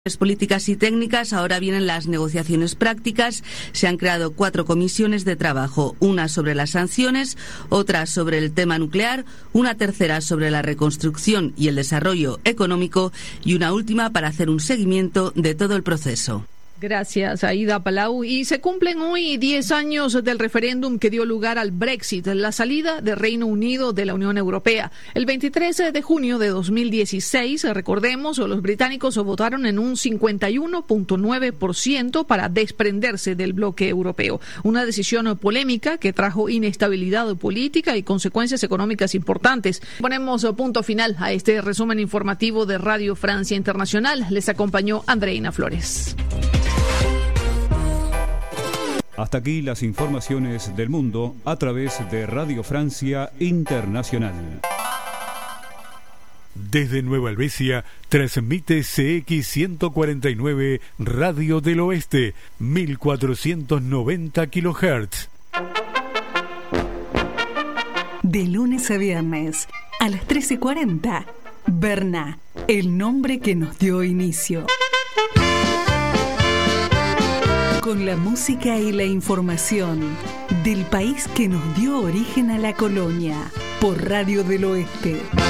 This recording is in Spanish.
Políticas y técnicas, ahora vienen las negociaciones prácticas. Se han creado 4 comisiones de trabajo, una sobre las sanciones, otra sobre el tema nuclear, una tercera sobre la reconstrucción y el desarrollo económico y una última para hacer un seguimiento de todo el proceso. Gracias, Aida Palau. Y se cumplen hoy 10 años del referéndum que dio lugar al Brexit, la salida del Reino Unido de la Unión Europea. El 23 de junio de 2016, recordemos, los británicos votaron en un 51.9% para desprenderse del bloque europeo. Una decisión polémica que trajo inestabilidad política y consecuencias económicas importantes. Ponemos punto final a este resumen informativo de Radio Francia Internacional. Les acompañó Andreina Flores. Hasta aquí las informaciones del mundo a través de Radio Francia Internacional. Desde Nueva Helvecia transmite CX149 Radio del Oeste, 1490 kHz. De lunes a viernes, a las 13:40, Berna, el nombre que nos dio inicio. Con la música y la información del país que nos dio origen a la colonia, por Radio del Oeste.